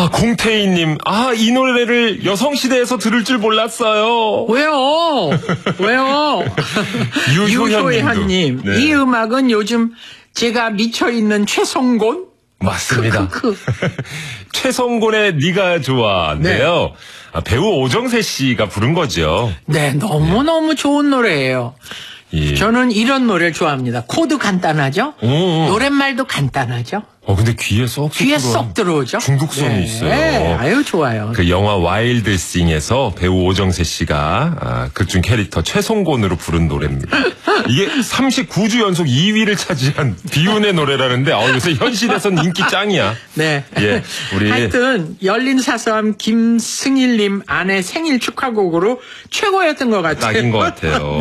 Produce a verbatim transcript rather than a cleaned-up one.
아, 공태희님, 아, 이 노래를 여성시대에서 들을 줄 몰랐어요. 왜요? 왜요? 유효현님, 네. 이 음악은 요즘 제가 미쳐있는 최성곤? 맞습니다. 최성곤의 네가 좋아인데요. 네. 아, 배우 오정세 씨가 부른 거죠. 네, 너무너무 네. 좋은 노래예요. 예. 저는 이런 노래를 좋아합니다. 코드 간단하죠? 오. 노랫말도 간단하죠? 어, 근데 귀에 쏙, 귀에 쏙 들어오죠? 중독성이 네. 있어요. 네. 아유, 좋아요. 그 영화 와일드 싱에서 배우 오정세 씨가 아, 극중 캐릭터 최성곤으로 부른 노래입니다. 이게 삼십구 주 연속 이 위를 차지한 비운의 노래라는데 어, 요새 현실에선 인기 짱이야. 네. 예, 우리 하여튼 열린 사서함 김승일님 아내 생일 축하곡으로 최고였던 것 같아요. 딱인 것 같아요.